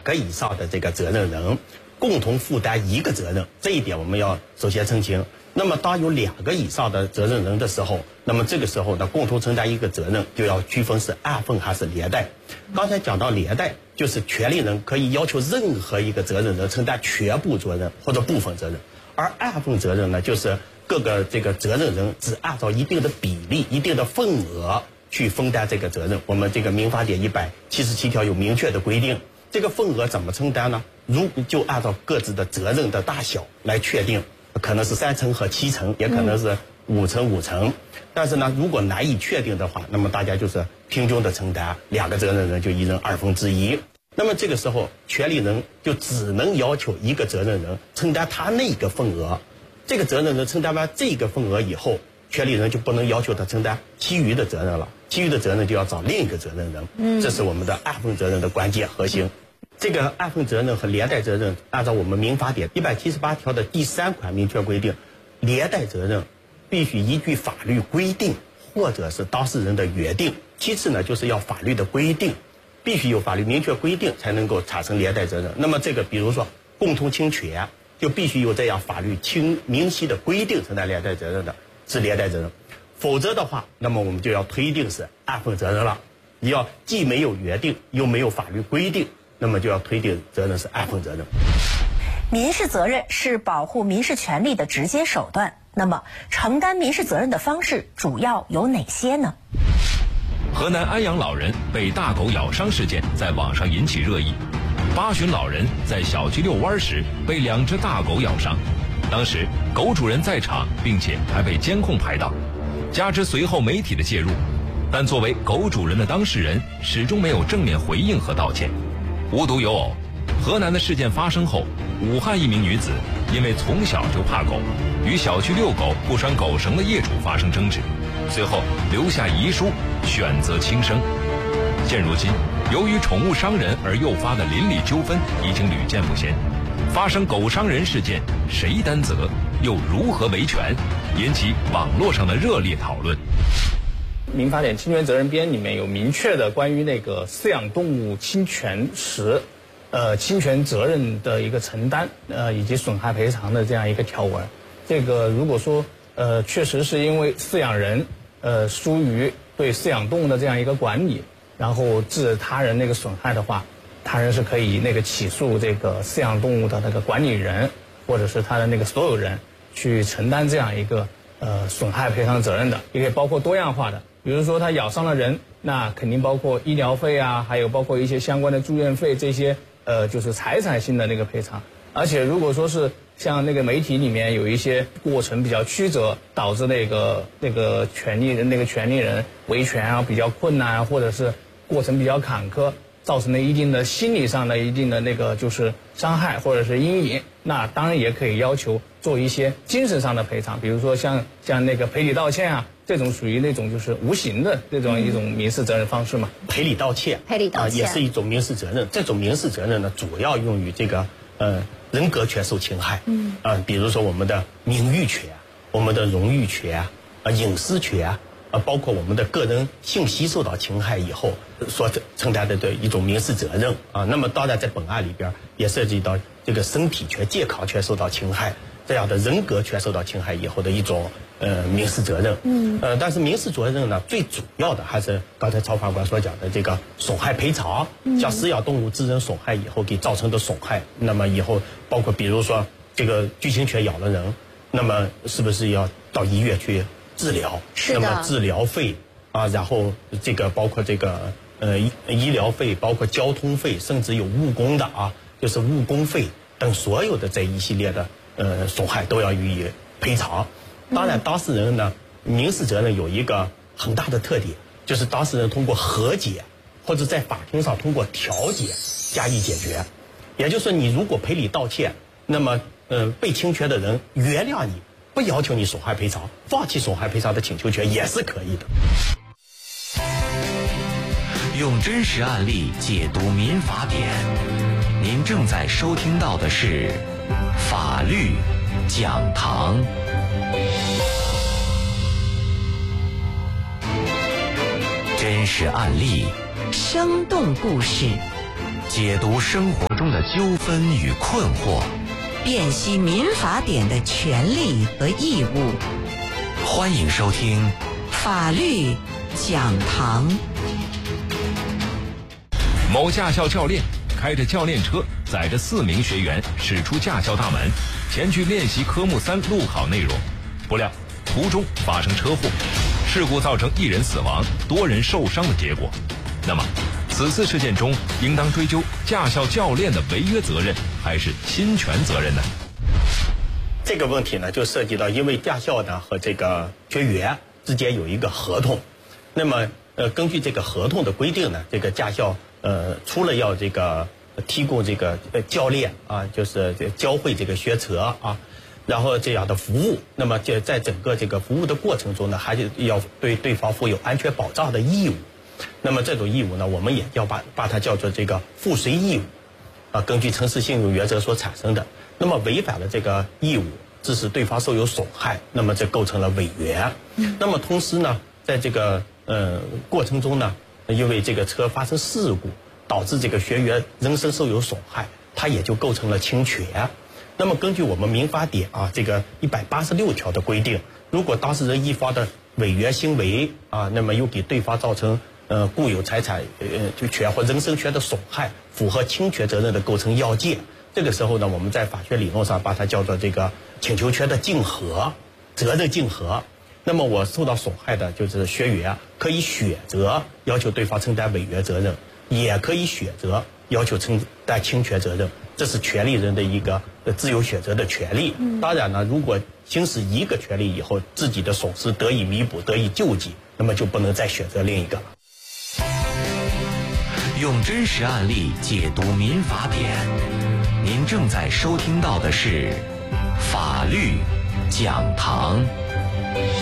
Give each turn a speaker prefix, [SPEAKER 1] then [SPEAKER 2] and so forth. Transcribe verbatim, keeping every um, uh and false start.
[SPEAKER 1] 个以上的这个责任人共同负担一个责任，这一点我们要首先澄清。那么当有两个以上的责任人的时候，那么这个时候呢，共同承担一个责任就要区分是按份还是连带。刚才讲到连带，就是权利人可以要求任何一个责任人承担全部责任或者部分责任，而按份责任呢，就是各个这个责任人只按照一定的比例、一定的份额去分担这个责任。我们这个民法典一百七十七条有明确的规定，这个份额怎么承担呢？如就按照各自的责任的大小来确定，可能是三成和七成，也可能是五成五成。但是呢，如果难以确定的话，那么大家就是平均的承担，两个责任人就一人二分之一。那么这个时候，权利人就只能要求一个责任人承担他那个份额。这个责任人承担完这个份额以后，权利人就不能要求他承担其余的责任了，其余的责任就要找另一个责任人。嗯，这是我们的按份责任的关键核心。这个按份责任和连带责任，按照我们民法典一百七十八条的第三款明确规定，连带责任必须依据法律规定或者是当事人的约定。其次呢，就是要法律的规定，必须有法律明确规定才能够产生连带责任。那么这个比如说共同侵权，就必须有这样法律清明晰的规定承担连带责任的，是连带责任。否则的话，那么我们就要推定是按份责任了。你要既没有约定，又没有法律规定，那么就要推定责任是按份责任。
[SPEAKER 2] 民事责任是保护民事权利的直接手段，那么承担民事责任的方式主要有哪些呢？
[SPEAKER 3] 河南安阳老人被大狗咬伤事件在网上引起热议。八旬老人在小区遛弯时被两只大狗咬伤，当时狗主人在场，并且还被监控拍到，加之随后媒体的介入，但作为狗主人的当事人始终没有正面回应和道歉。无独有偶，河南的事件发生后，武汉一名女子因为从小就怕狗，与小区遛狗不拴狗绳的业主发生争执，随后留下遗书，选择轻生。现如今，由于宠物伤人而诱发的邻里纠纷已经屡见不鲜，发生狗伤人事件谁担责，又如何维权，引起网络上的热烈讨论。
[SPEAKER 4] 民法典侵权责任编里面有明确的关于那个饲养动物侵权时，呃，侵权责任的一个承担，呃，以及损害赔偿的这样一个条文。这个如果说呃确实是因为饲养人呃疏于对饲养动物的这样一个管理，然后致他人那个损害的话，他人是可以那个起诉这个饲养动物的那个管理人或者是他的那个所有人去承担这样一个呃损害赔偿责任的，也可以包括多样化的。比如说他咬伤了人，那肯定包括医疗费啊，还有包括一些相关的住院费，这些呃就是财产性的那个赔偿。而且如果说是像那个媒体里面有一些过程比较曲折，导致那个那个权利人那个权利人维权啊比较困难，或者是过程比较坎坷，造成了一定的心理上的一定的那个就是伤害或者是阴影，那当然也可以要求做一些精神上的赔偿，比如说像像那个赔礼道歉啊，这种属于那种就是无形的这种一种民事责任方式嘛。
[SPEAKER 1] 赔礼道歉，
[SPEAKER 5] 赔礼道歉、
[SPEAKER 1] 呃、也是一种民事责任。这种民事责任呢，主要用于这个呃人格权受侵害，嗯，啊、呃，比如说我们的名誉权、我们的荣誉权、啊、呃、隐私权。啊，包括我们的个人信息受到侵害以后所承担的的一种民事责任啊。那么当然在本案里边也涉及到这个身体权、健康权受到侵害，这样的人格权受到侵害以后的一种呃民事责任。嗯，呃，但是民事责任呢，最主要的还是刚才曹法官所讲的这个损害赔偿，像饲养动物致人损害以后给造成的损害，那么以后包括比如说这个巨型犬咬了人，那么是不是要到医院去治疗？那么治疗费啊，然后这个包括这个呃医疗费，包括交通费，甚至有误工的啊，就是误工费等所有的这一系列的呃损害都要予以赔偿。当然，当事人呢，民事责任有一个很大的特点，就是当事人通过和解或者在法庭上通过调解加以解决。也就是说，你如果赔礼道歉，那么呃被侵权的人原谅你，不要求你损害赔偿，放弃损害赔偿的请求权也是可以的。
[SPEAKER 6] 用真实案例解读民法典，您正在收听到的是法律讲堂。真实案例，
[SPEAKER 2] 生动故事，
[SPEAKER 6] 解读生活中的纠纷与困惑，
[SPEAKER 5] 辨析民法典的权利和义务。
[SPEAKER 6] 欢迎收听
[SPEAKER 5] 法律讲堂。
[SPEAKER 3] 某驾校教练开着教练车，载着四名学员驶出驾校大门，前去练习科目三路考内容。不料途中发生车祸，事故造成一人死亡、多人受伤的结果。那么此次事件中，应当追究驾校教练的违约责任，还是侵权责任呢？
[SPEAKER 1] 这个问题呢，就涉及到因为驾校呢和这个学员之间有一个合同，那么呃，根据这个合同的规定呢，这个驾校呃除了要这个提供这个呃教练啊，就是教会这个学车啊，然后这样的服务，那么就在整个这个服务的过程中呢，还是要对对方负有安全保障的义务。那么这种义务呢，我们也要把把它叫做这个附随义务，啊，根据诚实信用原则所产生的。那么违反了这个义务，致使对方受有损害，那么这构成了违约。嗯、那么同时呢，在这个呃过程中呢，因为这个车发生事故，导致这个学员人身受有损害，它也就构成了侵权。那么根据我们民法典啊这个一百八十六条的规定，如果当事人一方的违约行为啊，那么又给对方造成呃固有财产呃就权或人身权的损害，符合侵权责任的构成要件。这个时候呢，我们在法学理论上把它叫做这个请求权的竞合，责任竞合。那么我受到损害的就是学员，可以选择要求对方承担违约责任，也可以选择要求承担侵权责任，这是权利人的一个自由选择的权利。当然呢，如果行使一个权利以后，自己的损失得以弥补、得以救济，那么就不能再选择另一个了。
[SPEAKER 6] 用真实案例解读民法典，您正在收听到的是法律讲堂。